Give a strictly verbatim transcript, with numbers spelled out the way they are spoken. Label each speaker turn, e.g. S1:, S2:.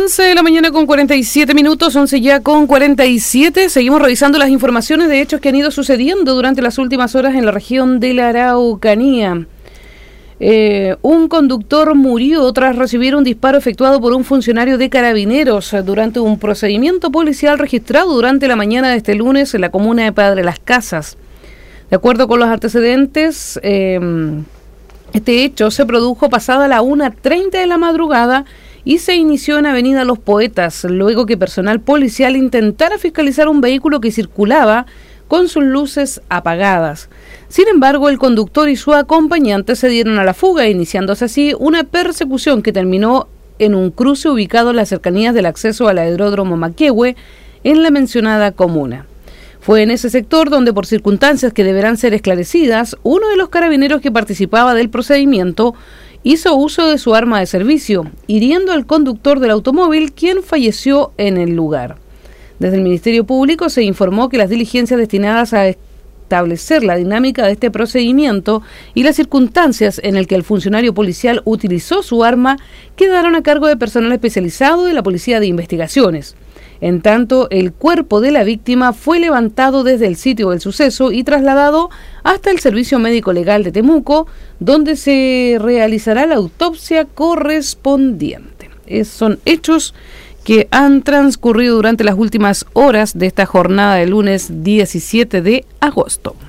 S1: once de la mañana con cuarenta y siete minutos, once ya con cuarenta y siete. Seguimos revisando las informaciones de hechos que han ido sucediendo durante las últimas horas en la región de la Araucanía. Eh, un conductor murió tras recibir un disparo efectuado por un funcionario de Carabineros durante un procedimiento policial registrado durante la mañana de este lunes en la comuna de Padre Las Casas. De acuerdo con los antecedentes, eh, este hecho se produjo pasada la una treinta de la madrugada y se inició en Avenida Los Poetas, luego que personal policial intentara fiscalizar un vehículo que circulaba con sus luces apagadas. Sin embargo, el conductor y su acompañante se dieron a la fuga, iniciándose así una persecución que terminó en un cruce ubicado en las cercanías del acceso al aeródromo Maquehue, en la mencionada comuna. Fue en ese sector donde, por circunstancias que deberán ser esclarecidas, uno de los carabineros que participaba del procedimiento hizo uso de su arma de servicio, hiriendo al conductor del automóvil, quien falleció en el lugar. Desde el Ministerio Público se informó que las diligencias destinadas a establecer la dinámica de este procedimiento y las circunstancias en las que el funcionario policial utilizó su arma quedaron a cargo de personal especializado de la Policía de Investigaciones. En tanto, el cuerpo de la víctima fue levantado desde el sitio del suceso y trasladado hasta el Servicio Médico Legal de Temuco, donde se realizará la autopsia correspondiente. Es, son hechos que han transcurrido durante las últimas horas de esta jornada del lunes diecisiete de agosto.